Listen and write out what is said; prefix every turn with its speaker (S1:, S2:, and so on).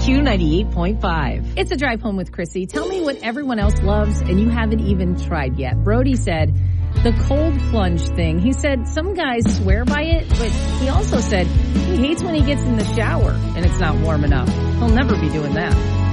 S1: Q98.5.
S2: It's a drive home with Chrissy. Tell me what everyone else loves and you haven't even tried yet. Brody said the cold plunge thing. He said some guys swear by it, but he also said he hates when he gets in the shower and it's not warm enough. He'll never be doing that.